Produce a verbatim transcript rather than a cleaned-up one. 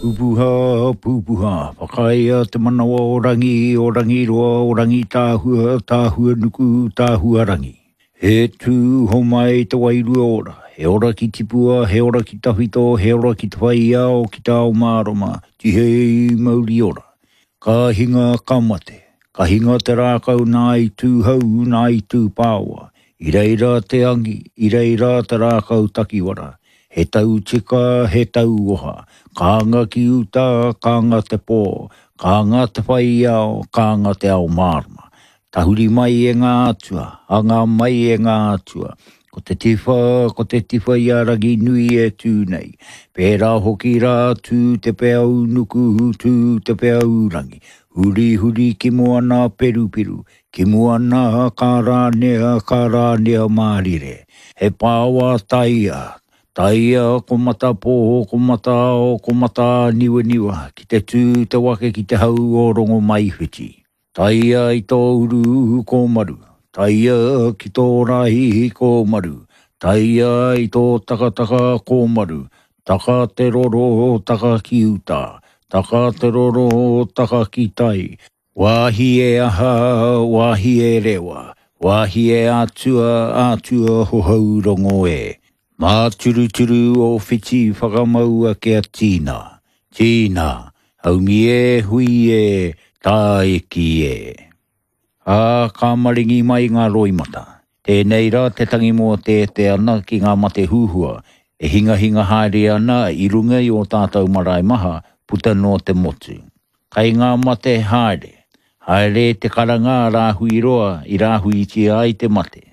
Pupuha, pupuha, whakaia te manawa o rangi, o rangi roa, o rangi tāhua, tāhua nuku, tāhua rangi. He tū homai te wairua ora, he ora ki tipua, he ora ki tawhito, he ora ki te whaia o ki tāo māroma, tihei mauri ora. Ka hinga kamate, ka hinga te rākau nā i tū hau, nā i tū pāua. I reira te angi, i reira te rākau takiwara. He tau tika, he tau oha. Kānga ki uta, kānga te pō. Kānga te whaiao, kānga te ao mārama. Tahuri mai e ngā atua, anga mai e ngā atua. Ko te tiwha, ko te tiwha i arangi nui e tūnei. Pērā hoki rā tū te peau nuku, tū te peau rangi. Huri huri ki moana peru peru. Ki moana kā rānea, kā rānea mārire. He pāua taia. Taia ko mata pō, ko mata o, ko mata niwa niwa. Ki te tū te wake ki te hau o rongo mai whiti. Taia i tō uru ko maru. Taia ki tō rahi ko maru. Taia i tō takataka ko maru. Taka te roro, taka ki uta. Taka te roro, taka ki tai. Wāhi e aha, wāhi e rewa. Wāhi e atua, atua ho hau rongo e. Mā turu turu o whiti whakamaua kia tīna. Tīna, haumi e, hui e, tā eki e. Ā, ka maringi mai ngā roimata. Tēnei rā te tangi mua te te ana ki ngā mate hūhua. E hinga hinga haere ana i runga i o tātou marae maha, puta no te motu. Kai ngā mate haere. Haere te karanga rāhui roa i rāhui tia ai te mate.